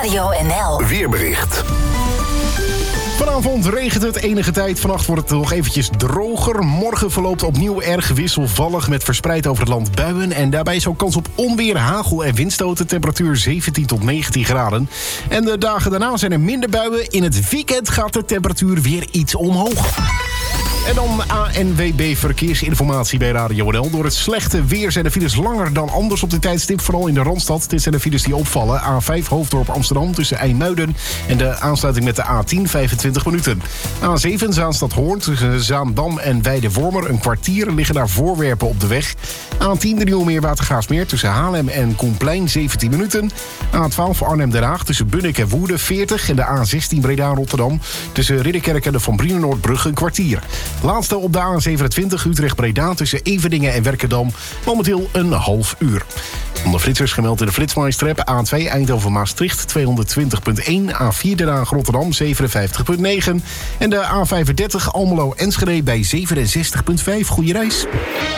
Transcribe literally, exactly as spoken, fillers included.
Radio N L Weerbericht. Vanavond regent het enige tijd. Vannacht wordt het nog eventjes droger. Morgen verloopt opnieuw erg wisselvallig met verspreid over het land buien. En daarbij is ook kans op onweer, hagel en windstoten. Temperatuur zeventien tot negentien graden. En de dagen daarna zijn er minder buien. In het weekend gaat de temperatuur weer iets omhoog. En dan A N W B Verkeersinformatie bij Radio N L. Door het slechte weer zijn de files langer dan anders op dit tijdstip. Vooral in de Randstad. Dit zijn de files die opvallen. A vijf Hoofddorp Amsterdam tussen IJmuiden en de aansluiting met de A tien vijfentwintig minuten. A zeven Zaanstad Hoorn tussen Zaandam en Weidewormer. Een kwartier liggen daar voorwerpen op de weg. A tien de Nieuwmeer Watergraafsmeer tussen Haarlem en Koenplein zeventien minuten. A twaalf Arnhem Den Haag tussen Bunnik en Woerden veertig. En de A zestien Breda Rotterdam tussen Ridderkerk en de Van Brienenoordbrug een kwartier. Laatste op de A zevenentwintig Utrecht-Breda tussen Everdingen en Werkendam. Momenteel een half uur. Onder flitsers gemeld in de Flitsmeister-app. A twee Eindhoven-Maastricht tweehonderdtwintig komma één. A vier Den Haag Rotterdam zevenenvijftig komma negen. En de A vijfendertig Almelo-Enschede bij zevenenzestig komma vijf. Goeie reis.